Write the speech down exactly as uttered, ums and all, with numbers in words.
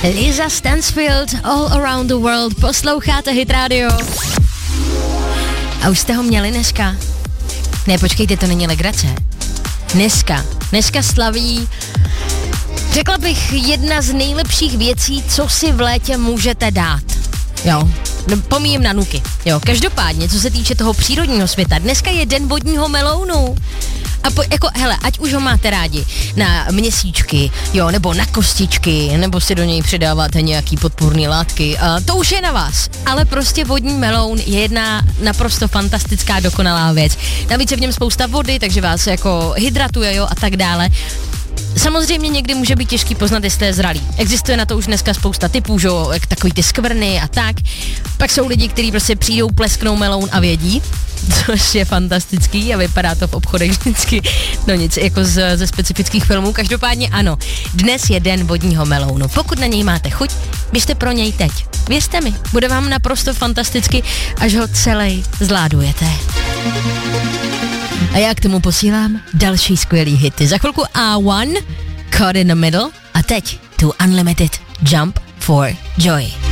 Lisa Stansfield, All Around the World, posloucháte Hit Radio. A už jste ho měli dneska? Ne, počkejte, to není legrace. Dneska, dneska slaví, řekla bych, jedna z nejlepších věcí, co si v létě můžete dát. Jo, no, pomíjím na nuky. Jo, každopádně, co se týče toho přírodního světa, dneska je den vodního melounu. A po, jako, hele, ať už ho máte rádi na měsíčky, jo, nebo na kostičky, nebo si do něj přidáváte nějaký podpůrný látky, a to už je na vás. Ale prostě vodní meloun je jedna naprosto fantastická, dokonalá věc. Navíc je v něm spousta vody, takže vás jako hydratuje, jo, a tak dále. Samozřejmě někdy může být těžký poznat, jestli je zralý. Existuje na to už dneska spousta typů, že jo, jak takový ty skvrny a tak. Pak jsou lidi, kteří prostě přijdou, plesknou meloun a vědí, což je fantastický a vypadá to v obchodech vždycky, no nic, jako z, ze specifických filmů. Každopádně ano, dnes je den vodního melounu. Pokud na něj máte chuť, běžte pro něj teď. Věřte mi, bude vám naprosto fantasticky, až ho celý zvládujete. A já k tomu posílám další skvělý hity. Za chvilku A jedna, Caught in the Middle a teď tu Unlimited Jump for Joy.